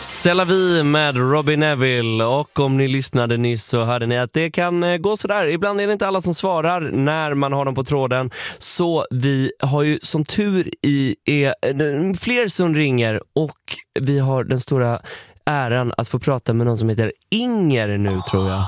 C'est la vie med Robbie Neville. Och om ni lyssnade nyss så hörde ni att det kan gå sådär. Ibland är det inte alla som svarar när man har dem på tråden. Så vi har ju som tur i fler som ringer. Och vi har den stora äran att få prata med någon som heter Inger nu, tror jag.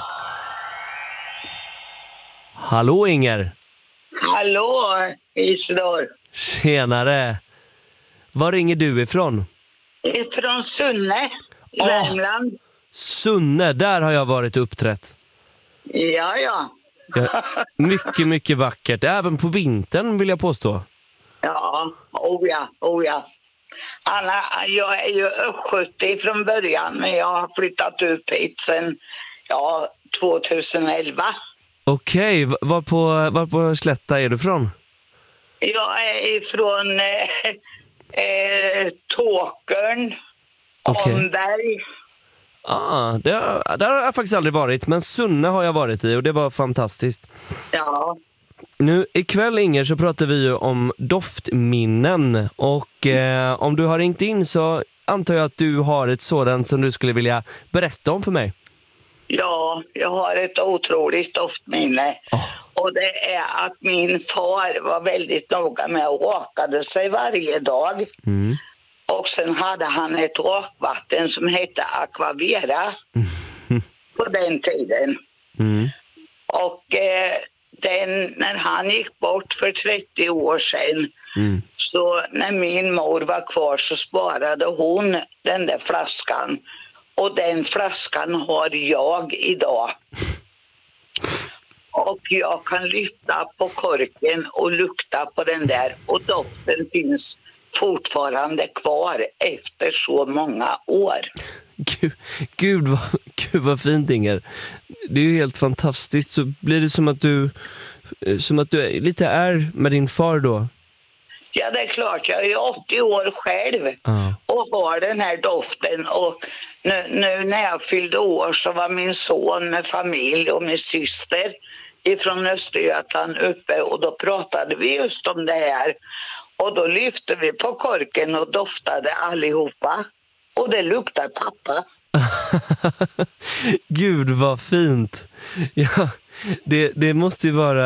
Hallå Inger. Hallå Isidor. Tjenare. Var ringer du ifrån? Från Sunne i Värmland. Sunne, där har jag varit uppträtt. Ja. Mycket, mycket vackert. Även på vintern vill jag påstå. Ja, oh ja. Anna, jag är ju uppskjutig från början, men jag har flyttat upp hit sedan 2011. Okej, var på Slätta är du från? Jag är ifrån Tåkern, Omberg. Där har jag faktiskt aldrig varit, men Sunne har jag varit i och det var fantastiskt. Ja. Nu ikväll Inger så pratar vi ju om doftminnen och om du har ringt in så antar jag att du har ett sådant som du skulle vilja berätta om för mig. Ja, jag har ett otroligt doftminne. Och det är att min far var väldigt noga med att rakade sig varje dag. Mm. Och sen hade han ett rakvatten som hette Aquavera på den tiden. Mm. Och när han gick bort för 30 år sedan, så när min mor var kvar så sparade hon den där flaskan. Och den flaskan har jag idag. Och jag kan lyfta på korken och lukta på den där. Och doften finns fortfarande kvar efter så många år. Gud vad fint Inger. Det är ju helt fantastiskt. Så blir det som att du lite är med din far då? Ja, det är klart. Jag är 80 år själv och har den här doften. Och nu när jag fyllde år så var min son med familj och min syster ifrån Östergötland uppe. Och då pratade vi just om det här. Och då lyfte vi på korken och doftade allihopa. Och det luktar pappa. Gud vad fint. Ja. Det måste ju vara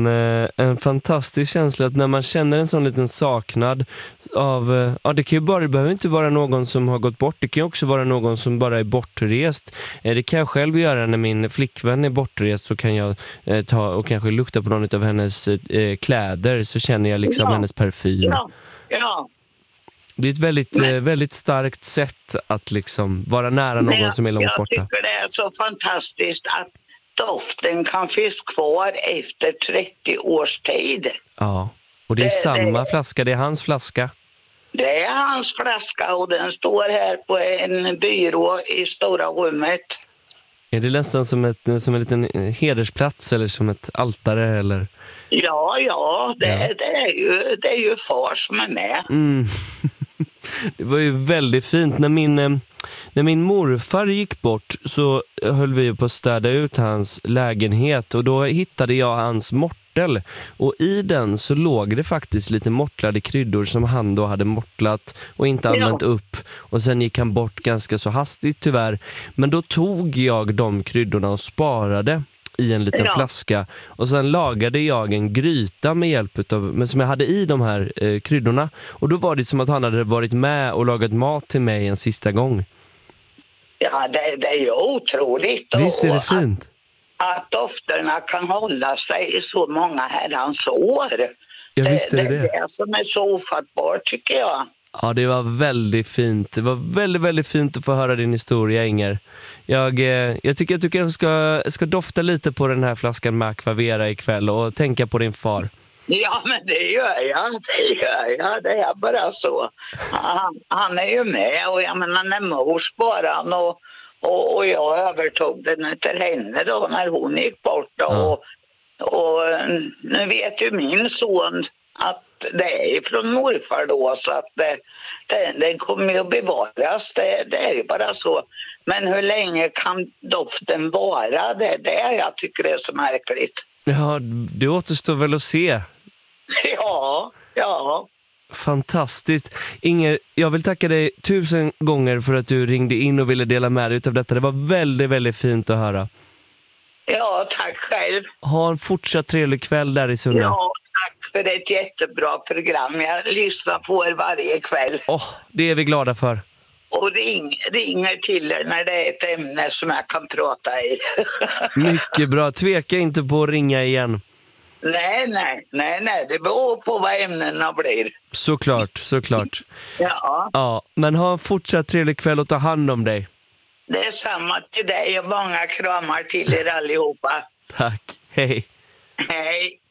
en fantastisk känsla att när man känner en sån liten saknad av, det kan ju det behöver inte vara någon som har gått bort, det kan ju också vara någon som bara är bortrest. Det kan jag själv göra när min flickvän är bortrest, så kan jag ta och kanske lukta på någon av hennes kläder, så känner jag liksom hennes parfym. Ja. Det är ett väldigt starkt sätt att liksom vara nära någon som är långt borta. Jag tycker det är så fantastiskt att doften kan finnas kvar efter 30 års tid. Ja, och det är samma flaska, det är hans flaska. Det är hans flaska och den står här på en byrå i stora rummet. Är det nästan som en liten hedersplats eller som ett altare eller? Ja, det är ju far som är med. Mm. Det var ju väldigt fint. När min morfar gick bort så höll vi på att städa ut hans lägenhet och då hittade jag hans mortel. Och i den så låg det faktiskt lite mortlade kryddor som han då hade mortlat och inte använt upp. Och sen gick han bort ganska så hastigt tyvärr. Men då tog jag de kryddorna och sparade i en liten flaska. Och sen lagade jag en gryta med hjälp som jag hade i de här kryddorna. Och då var det som att han hade varit med och lagat mat till mig en sista gång. Ja, det är ju otroligt. Visst är det fint? Att dofterna kan hålla sig i så många herrans år. Ja, visst är det. Det är som är så ofattbart, tycker jag. Ja, det var väldigt fint. Det var väldigt, väldigt fint att få höra din historia, Inger. Jag tycker att du ska dofta lite på den här flaskan med Aquavera ikväll och tänka på din far. Ja, men det gör jag. Det är bara så. Han är ju med och jag menar när mor sparade och jag övertog den till henne då när hon gick bort. Och nu vet ju min son att det är från morfar då, så att den kommer ju att bevaras. Det är ju bara så. Men hur länge kan doften vara? Det är jag tycker det är så märkligt. Ja, det återstår väl att se. Ja. Fantastiskt. Inger, jag vill tacka dig 1000 gånger för att du ringde in och ville dela med dig av detta. Det var väldigt, väldigt fint att höra. Ja, tack själv. Ha en fortsatt trevlig kväll där i Sunne. Ja, tack för ett jättebra program. Jag lyssnar på er varje kväll. Det är vi glada för. Och ringer till er när det är ett ämne som jag kan prata i. Mycket bra. Tveka inte på att ringa igen. Nej. Det beror på vad ämnena blir. Såklart. Ja. Men ha en fortsatt trevlig kväll och ta hand om dig. Det är samma till dig och många kramar till er allihopa. Tack. Hej. Hej.